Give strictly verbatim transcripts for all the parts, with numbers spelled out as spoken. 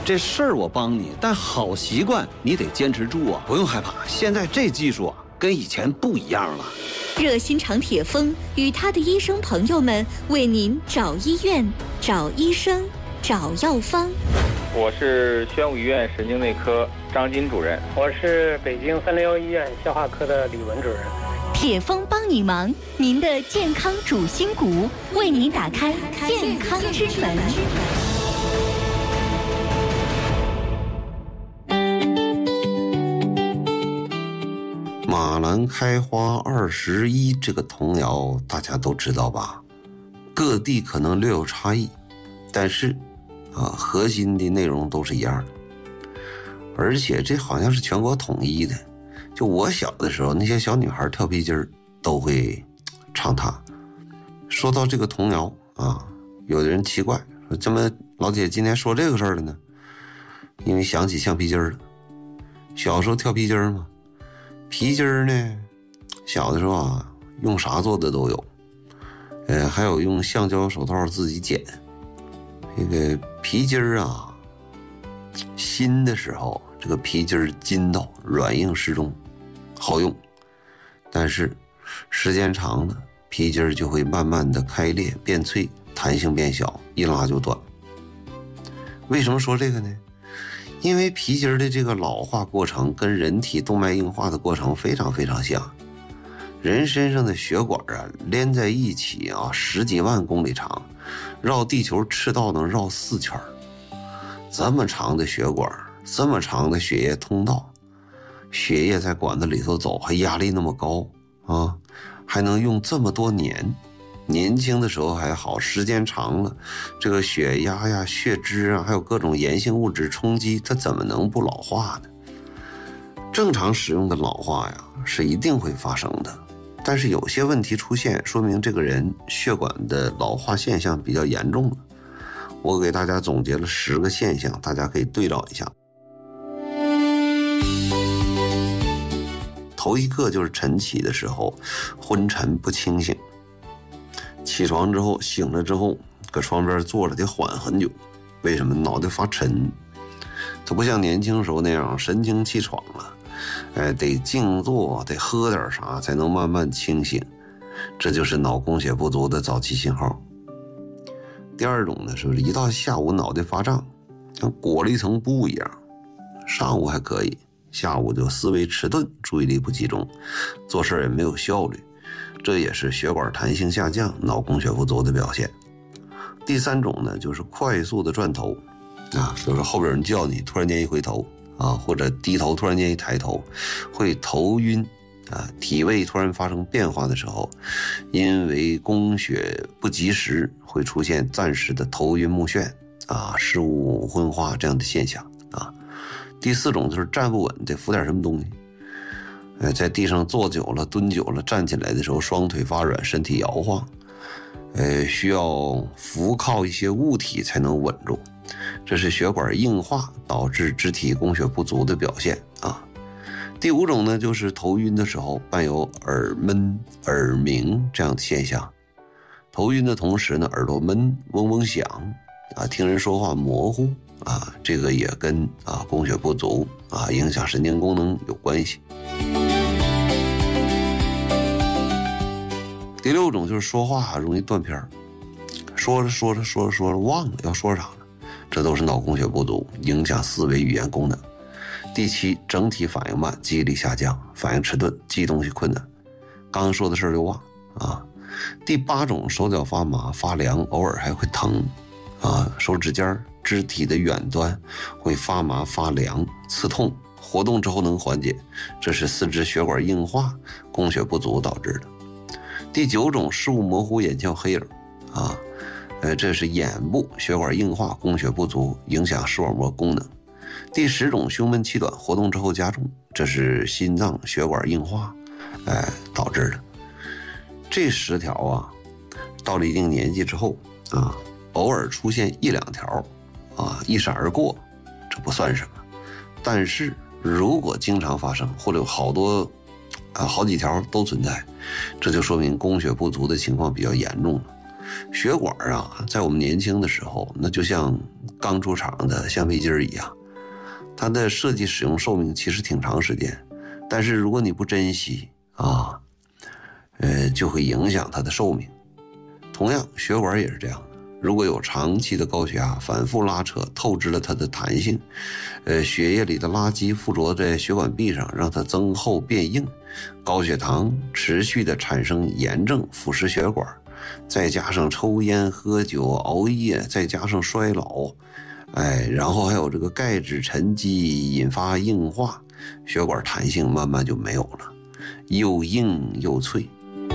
这事儿我帮你，但好习惯你得坚持住啊！不用害怕，现在这技术啊，跟以前不一样了。 热心肠铁峰与他的医生朋友们为您找医院、找医生、找药方。 我是宣武医院神经内科张金主任， 我是北京三零幺医院消化科的李文主任。 铁峰帮你忙，您的健康主心骨，为您打开健康之门。 马兰开花二十一这个童谣大家都知道吧？各地可能略有差异，但是啊，核心的内容都是一样的。而且这好像是全国统一的。就我小的时候，那些小女孩跳皮筋儿都会唱它。说到这个童谣啊，有的人奇怪说：“怎么老姐今天说这个事儿了呢？”因为想起橡皮筋儿了。小时候跳皮筋儿嘛。皮筋儿呢，小的时候啊，用啥做的都有，呃，还有用橡胶手套自己剪。这个皮筋儿啊，新的时候，这个皮筋儿筋道软硬适中，好用。但是时间长了，皮筋儿就会慢慢的开裂变脆，弹性变小，一拉就断。为什么说这个呢？因为皮筋的这个老化过程跟人体动脉硬化的过程非常非常像。人身上的血管啊连在一起啊，十几万公里长，绕地球赤道能绕四圈。这么长的血管，这么长的血液通道，血液在管子里头走，还压力那么高啊，还能用这么多年。年轻的时候还好，时间长了，这个血压呀、血脂啊，还有各种炎性物质冲击，它怎么能不老化呢？正常使用的老化呀，是一定会发生的。但是有些问题出现，说明这个人血管的老化现象比较严重了。我给大家总结了十个现象，大家可以对照一下。头一个就是晨起的时候，昏沉不清醒。起床之后，醒了之后，搁床边坐着得缓很久。为什么？脑袋发沉。它不像年轻时候那样神清气爽了，哎，得静坐，得喝点啥才能慢慢清醒。这就是脑供血不足的早期信号。第二种呢，是不是一到下午脑袋发胀，像裹了一层布一样？上午还可以，下午就思维迟钝，注意力不集中，做事也没有效率。这也是血管弹性下降、脑供血不足的表现。第三种呢，就是快速的转头啊，比如说后边有人叫你，突然间一回头啊，或者低头突然间一抬头，会头晕啊，体位突然发生变化的时候，因为供血不及时，会出现暂时的头晕目眩啊、视物昏花这样的现象啊。第四种就是站不稳，得扶点什么东西。呃，在地上坐久了、蹲久了，站起来的时候双腿发软，身体摇晃，呃，需要扶靠一些物体才能稳住，这是血管硬化导致肢体供血不足的表现啊。第五种呢，就是头晕的时候伴有耳闷、耳鸣这样的现象。头晕的同时呢，耳朵闷、嗡嗡响啊，听人说话模糊啊，这个也跟啊供血不足啊影响神经功能有关系。第六种就是说话容易断片，说着说着说着说着忘了要说啥了，这都是脑供血不足，影响思维语言功能。第七，整体反应慢，记忆力下降，反应迟钝，记东西困难，刚刚说的事儿就忘啊。第八种，手脚发麻发凉，偶尔还会疼啊，手指尖、肢体的远端会发麻发凉刺痛，活动之后能缓解，这是四肢血管硬化供血不足导致的。第九种，视物模糊，眼窍黑影啊，呃，这是眼部血管硬化供血不足，影响视网膜功能。第十种，胸闷气短，活动之后加重，这是心脏血管硬化哎导致的。这十条啊，到了一定年纪之后啊，偶尔出现一两条啊，一闪而过，这不算什么。但是如果经常发生，或者有好多啊好几条都存在，这就说明供血不足的情况比较严重了。 血管啊，在我们年轻的时候，那就像刚出厂的橡皮筋一样，它的设计使用寿命其实挺长时间，但是如果你不珍惜啊，呃，就会影响它的寿命。同样，血管也是这样的，如果有长期的高血压，反复拉扯，透支了它的弹性，呃，血液里的垃圾附着在血管壁上，让它增厚变硬，高血糖持续的产生炎症，腐蚀血管，再加上抽烟、喝酒、熬夜，再加上衰老，哎，然后还有这个钙质沉积引发硬化，血管弹性慢慢就没有了，又硬又脆。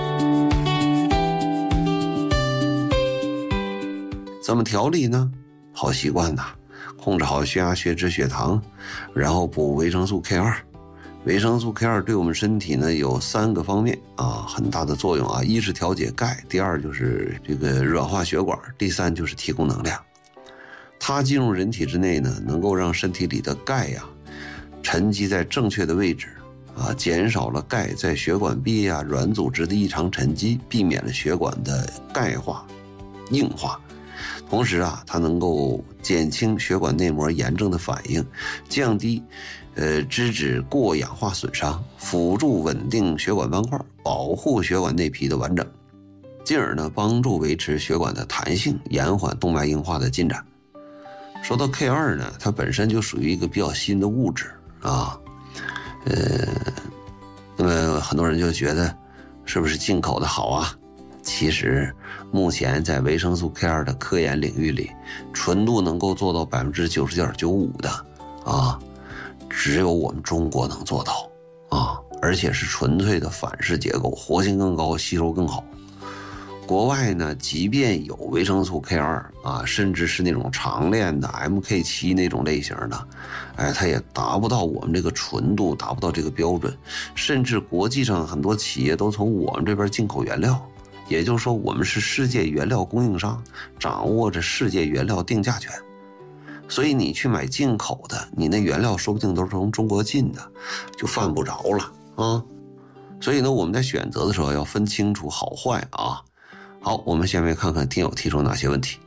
怎么调理呢？好习惯呐，控制好血压、血脂、血糖，然后补维生素 K 二。维生素 K 二对我们身体呢有三个方面啊很大的作用啊，一是调节钙，第二就是这个软化血管，第三就是提供能量。它进入人体之内呢，能够让身体里的钙呀、啊、沉积在正确的位置啊，减少了钙在血管壁啊软组织的异常沉积，避免了血管的钙化、硬化。同时啊，它能够减轻血管内膜炎症的反应，降低呃脂质过氧化损伤，辅助稳定血管斑块，保护血管内皮的完整，进而呢帮助维持血管的弹性，延缓动脉硬化的进展。说到 K 二 呢，它本身就属于一个比较新的物质啊，呃，那么很多人就觉得是不是进口的好啊？其实目前在维生素 K 二 的科研领域里，纯度能够做到 百分之九十点九五 的啊，只有我们中国能做到啊，而且是纯粹的反式结构，活性更高，吸收更好。国外呢，即便有维生素 K 二 啊，甚至是那种长链的 M K 七 那种类型的，哎，它也达不到我们这个纯度，达不到这个标准，甚至国际上很多企业都从我们这边进口原料。也就是说，我们是世界原料供应商，掌握着世界原料定价权。所以你去买进口的，你那原料说不定都是从中国进的，就犯不着了啊。所以呢，我们在选择的时候要分清楚好坏啊。好，我们下面看看听友提出哪些问题。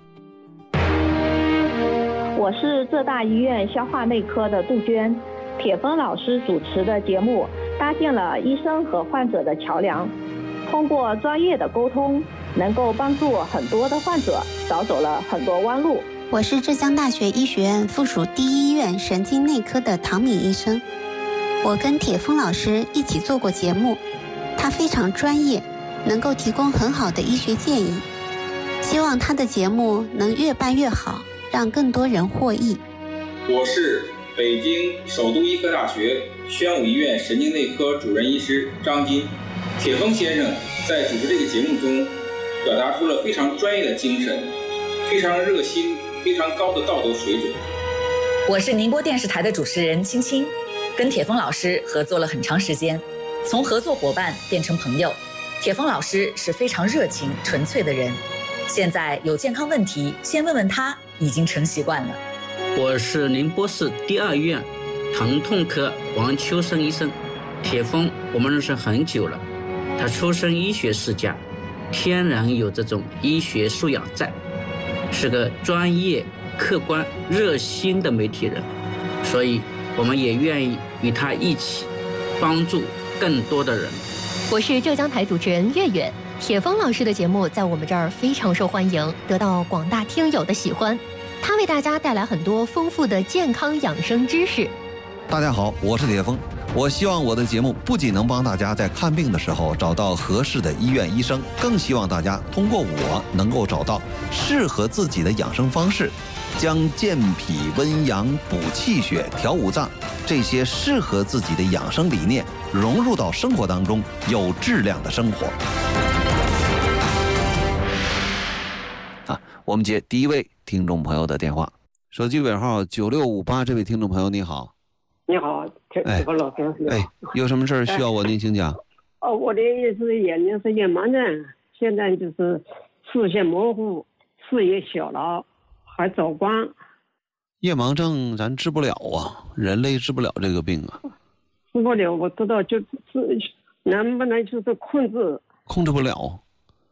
我是浙大医院消化内科的杜鹃，铁峰老师主持的节目搭建了医生和患者的桥梁。通过专业的沟通，能够帮助很多的患者少走了很多弯路。 我是浙江大学医学院附属第一医院神经内科的唐敏医生，我跟铁峰老师一起做过节目，他非常专业，能够提供很好的医学建议。希望他的节目能越办越好，让更多人获益。 我是北京首都医科大学宣武医院神经内科主任医师张金。铁峰先生在主持这个节目中表达出了非常专业的精神，非常热心，非常高的道德水准。 我是宁波电视台的主持人青青，跟铁峰老师合作了很长时间，从合作伙伴变成朋友。铁峰老师是非常热情纯粹的人，现在有健康问题先问问他已经成习惯了。 我是宁波市第二医院疼痛科王秋生医生，铁峰我们认识很久了，他出身医学世家，天然有这种医学素养在，是个专业、客观、热心的媒体人，所以我们也愿意与他一起帮助更多的人。 我是浙江台主持人月月，铁峰老师的节目在我们这儿非常受欢迎，得到广大听友的喜欢。他为大家带来很多丰富的健康养生知识。 大家好，我是铁峰。我希望我的节目不仅能帮大家在看病的时候找到合适的医院医生，更希望大家通过我能够找到适合自己的养生方式，将健脾温阳、补气血、调五脏这些适合自己的养生理念融入到生活当中，有质量的生活。啊，我们接第一位听众朋友的电话，手机尾号九六五八，这位听众朋友你好。 你好，铁峰老师。 哎，有什么事需要我您请讲？ 哦，我的意思眼睛是夜盲症，现在就是视线模糊，视野小了，还走光。 夜盲症咱治不了啊，人类治不了这个病啊。 治不了，我知道，就是能不能就是控制？ 控制不了。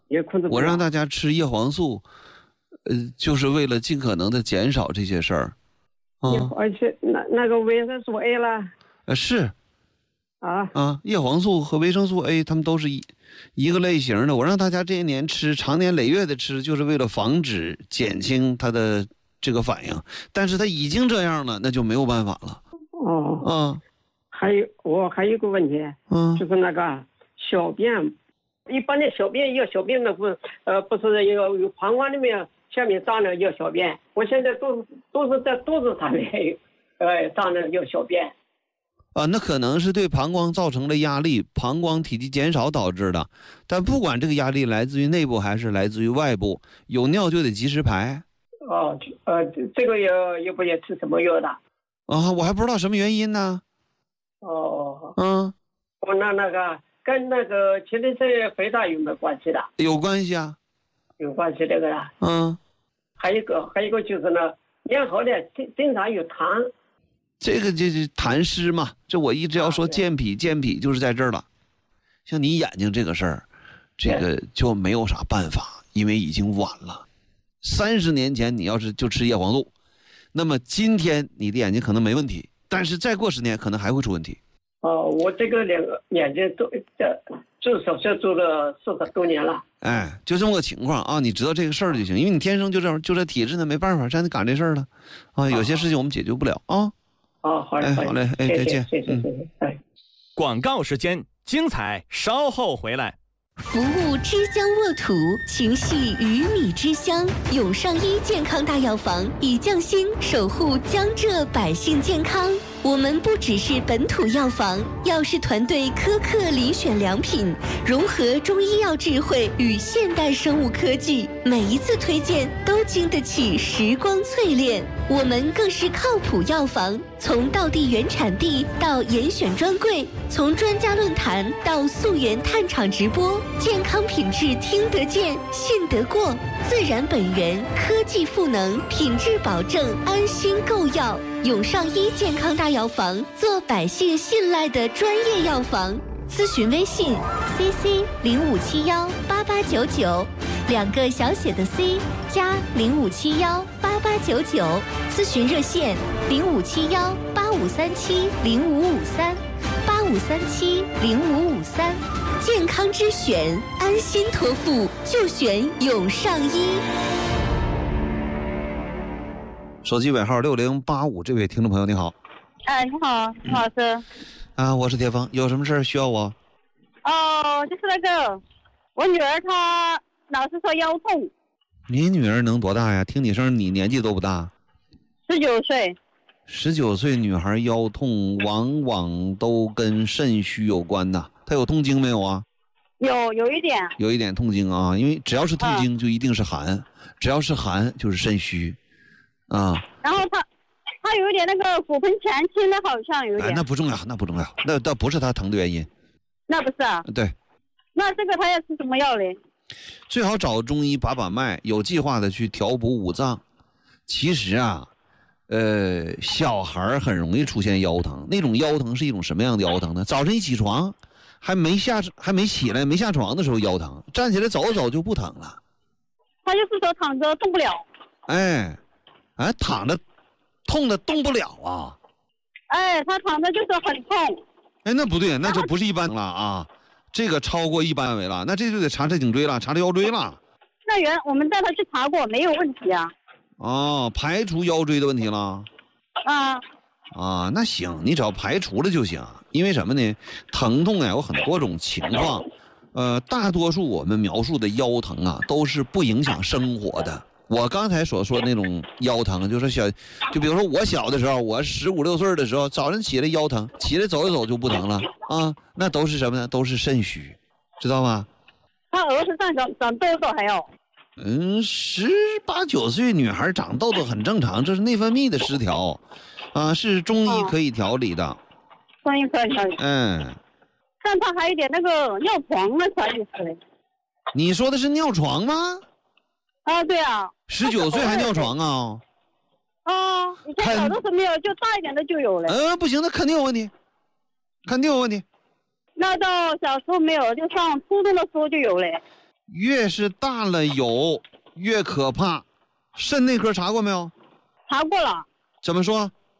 也控制不了。 我让大家吃叶黄素，呃，就是为了尽可能的减少这些事儿。啊， 而且那那个维生素 A 啦， 呃是， 啊啊，叶黄素和维生素 A 它们都是一一个类型的。我让大家这些年吃，长年累月的吃，就是为了防止减轻它的这个反应。但是它已经这样了，那就没有办法了。 哦， 嗯， 还有我还有个问题， 嗯， 就是那个小便，一般的小便要小便的不呃不是有有膀胱里面下面胀了要小便，我现在都都是在肚子上面呃胀了要小便。 啊，那可能是对膀胱造成了压力，膀胱体积减少导致的。但不管这个压力来自于内部还是来自于外部，有尿就得及时排。 哦，呃，这个也也不也吃什么药的？ 啊，我还不知道什么原因呢。 哦， 嗯， 我那那个跟那个前列腺肥大有没有关系的？ 有关系啊， 有关系这个的。 嗯， 还有一个还有一个就是呢，咽喉里经经常有痰。 这个就是痰湿嘛，这我一直要说健脾，健脾就是在这儿了。像你眼睛这个事儿，这个就没有啥办法，因为已经晚了。三十年前你要是就吃叶黄素，那么今天你的眼睛可能没问题，但是再过十年可能还会出问题。 哦，我这个两个眼睛都做手术做了四十多年了。 哎，就这么个情况啊，你知道这个事儿就行，因为你天生就这样，就这体质呢，没办法，让你赶这事儿了啊。有些事情我们解决不了啊。 哦，好嘞， 哎，好嘞，哎，再见， 谢谢，谢谢，哎。 广告时间，精彩稍后回来。 服务之江沃土，情系鱼米之乡。永上医健康大药房以匠心守护江浙百姓健康。我们不只是本土药房，药师团队苛刻遴选良品，融合中医药智慧与现代生物科技，每一次推荐都经得起时光淬炼。我们更是靠谱药房，从道地原产地到严选专柜，从专家论坛到溯源探厂直播，健康品质听得见、信得过，自然本源，科技赋能，品质保证，安心购药。永上医健康大药房，做百姓信赖的专业药房。咨询微信 C C 零五七幺八八九九，两个小写的 C 加零五七幺八八九九。咨询热线零五七幺八五三七零五五三八五三七零五五三。健康之选，安心托付就选永上医。 手机尾号六零八五，这位听众朋友你好。 哎，你好，你好，老师。 啊，我是铁峰，有什么事儿需要我？ 哦，就是那个，我女儿她老是说腰痛。 你女儿能多大呀？听你声，你年纪都不大。 十九岁。 十九岁女孩腰痛，往往都跟肾虚有关呐。她有痛经没有啊？ 有，有一点。 有一点痛经啊，因为只要是痛经就一定是寒，嗯、只要是寒就是肾虚。啊， 然后他，他有点那个骨盆前倾的，好像有点。 哎，那不重要，那不重要，那倒不是他疼的原因。 那不是啊？ 对。 那这个他要吃什么药嘞？ 最好找中医把把脉，有计划的去调补五脏。其实啊，呃，小孩很容易出现腰疼，那种腰疼是一种什么样的腰疼呢？早晨一起床，还没下还没起来没下床的时候腰疼，站起来走走就不疼了。 他就是说躺着动不了。 哎。哎，躺着，痛的动不了啊！ 哎，他躺着就是很痛。 哎，那不对，那就不是一般了啊，这个超过一般范围了，那这就得查查颈椎了，查查腰椎了。 那原我们带他去查过，没有问题啊。 哦，排除腰椎的问题了。 啊。 啊，那行，你只要排除了就行。因为什么呢？疼痛呀有很多种情况，呃，大多数我们描述的腰疼啊，都是不影响生活的。我刚才所说的那种腰疼，就是小，就比如说我小的时候，我十五六岁的时候，早晨起来腰疼，起来走一走就不疼了啊，那都是什么呢？都是肾虚，知道吗？ 他额头上长长痘痘还有。 嗯，十八九岁女孩长痘痘很正常，这是内分泌的失调，啊，是中医可以调理的。 中医可以调理。 嗯。 但他还有点那个尿床的啥意思嘞？ 你说的是尿床吗？ 啊，对啊。 十九岁还尿床啊？ 啊，以前小的时候没有，就大一点的就有了。 呃，不行，那肯定有问题，肯定有问题。 那到小时候没有，就上初中的时候就有了。 越是大了有越可怕。肾内科查过没有？ 查过了。 怎么说？